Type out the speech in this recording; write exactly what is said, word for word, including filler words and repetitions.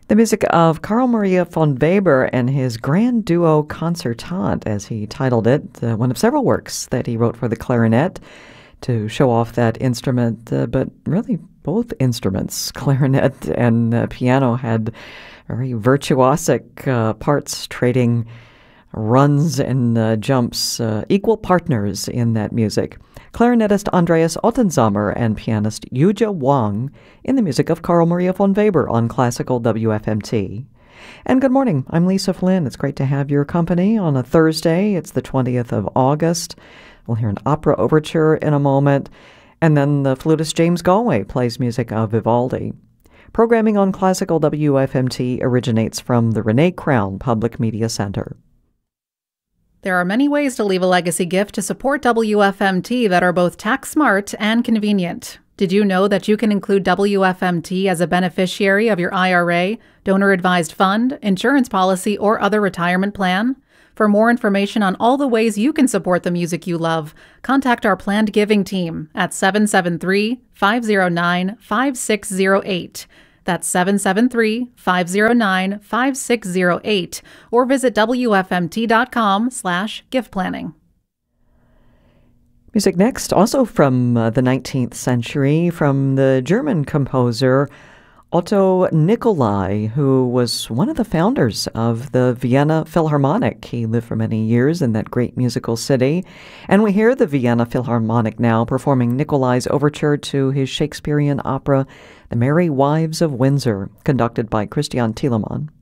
The music of Carl Maria von Weber and his Grand Duo Concertant, as he titled it, uh, one of several works that he wrote for the clarinet to show off that instrument, uh, but really both instruments, clarinet and uh, piano, had very virtuosic uh, parts, trading runs and uh, jumps, uh, equal partners in that music. Clarinetist Andreas Ottensamer and pianist Yuja Wang in the music of Carl Maria von Weber on Classical W F M T. And good morning, I'm Lisa Flynn. It's great to have your company on a Thursday. It's the twentieth of August. We'll hear an opera overture in a moment, and then the flutist James Galway plays music of Vivaldi. Programming on Classical W F M T originates from the Renee Crown Public Media Center. There are many ways to leave a legacy gift to support W F M T that are both tax smart and convenient. Did you know that you can include W F M T as a beneficiary of your I R A, donor-advised fund, insurance policy, or other retirement plan? For more information on all the ways you can support the music you love, contact our planned giving team at seven seven three, five zero nine, five six zero eight. That's seven seven three, five zero nine, five six zero eight, or visit W F M T dot com slash gift planning. Music next, also from uh, the nineteenth century, from the German composer Otto Nicolai, who was one of the founders of the Vienna Philharmonic. He lived for many years in that great musical city. And we hear the Vienna Philharmonic now performing Nicolai's overture to his Shakespearean opera, The Merry Wives of Windsor, conducted by Christian Thielemann.